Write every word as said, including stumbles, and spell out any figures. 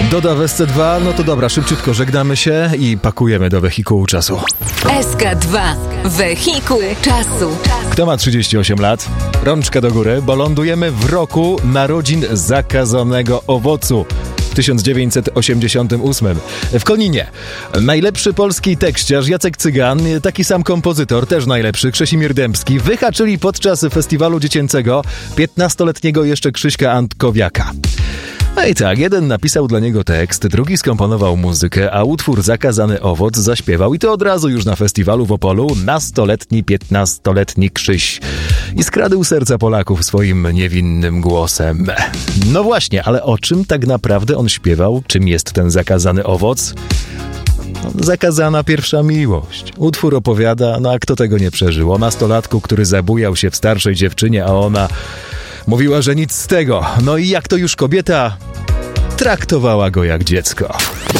Doda w S C dwa, no to dobra, szybciutko żegnamy się i pakujemy do wehikułu czasu. S K dwa. Wehikuł czasu. Kto ma trzydzieści osiem lat? Rączka do góry, bo lądujemy w roku narodzin zakazanego owocu. W tysiąc dziewięćset osiemdziesiątym ósmym. W Koninie. Najlepszy polski tekściarz Jacek Cygan, taki sam kompozytor, też najlepszy, Krzesimir Dębski, wyhaczyli podczas festiwalu dziecięcego piętnastoletniego jeszcze Krzyśka Antkowiaka. No i tak, jeden napisał dla niego tekst, drugi skomponował muzykę, a utwór Zakazany owoc zaśpiewał i to od razu już na festiwalu w Opolu nastoletni, piętnastoletni Krzyś. I skradł serca Polaków swoim niewinnym głosem. No właśnie, ale o czym tak naprawdę on śpiewał? Czym jest ten zakazany owoc? No, zakazana pierwsza miłość. Utwór opowiada, no a kto tego nie przeżył? O nastolatku, który zabujał się w starszej dziewczynie, a ona mówiła, że nic z tego. No i jak to już kobieta, traktowała go jak dziecko.